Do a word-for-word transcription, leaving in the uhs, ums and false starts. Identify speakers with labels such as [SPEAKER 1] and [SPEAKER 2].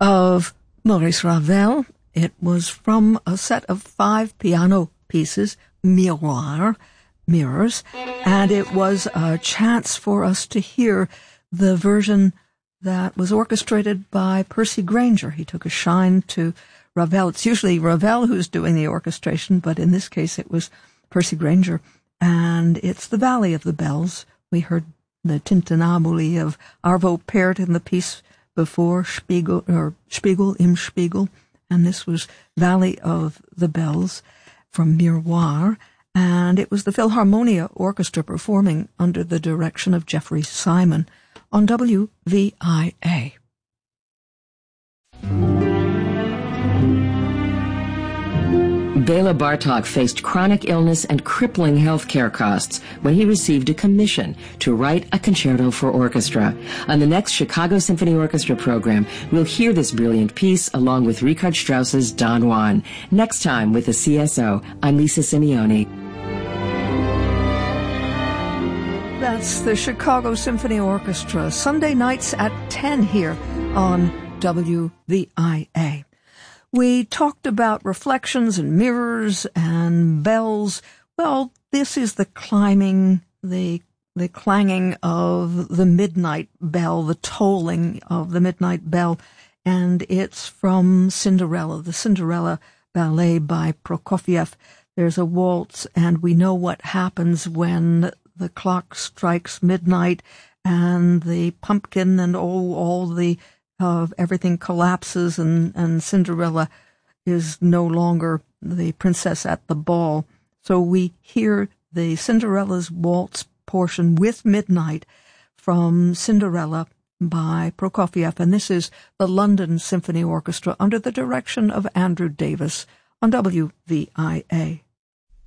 [SPEAKER 1] of Maurice Ravel. It was from a set of five piano pieces, Miroir, Mirrors, and it was a chance for us to hear the version that was orchestrated by Percy Grainger. He took a shine to Ravel. It's usually Ravel who's doing the orchestration, but in this case it was Percy Grainger, and it's the Valley of the Bells. We heard the Tintinnabuli of Arvo Pärt in the piece before, Spiegel, or Spiegel, Im Spiegel, and this was Valley of the Bells from Miroir, and it was the Philharmonia Orchestra performing under the direction of Jeffrey Simon on W V I A.
[SPEAKER 2] Bela Bartok faced chronic illness and crippling healthcare costs when he received a commission to write a concerto for orchestra. On the next Chicago Symphony Orchestra program, we'll hear this brilliant piece along with Richard Strauss's Don Juan. Next time with the C S O, I'm Lisa Simeone.
[SPEAKER 1] That's the Chicago Symphony Orchestra, Sunday nights at ten here on W V I A. We talked about reflections and mirrors and bells. Well, this is the climbing, the the clanging of the midnight bell, the tolling of the midnight bell, and it's from Cinderella, the Cinderella ballet by Prokofiev. There's a waltz, and we know what happens when the clock strikes midnight and the pumpkin and all, all the uh, everything collapses, and, and Cinderella is no longer the princess at the ball. So we hear the Cinderella's waltz portion with midnight from Cinderella by Prokofiev, and this is the London Symphony Orchestra under the direction of Andrew Davis on W V I A.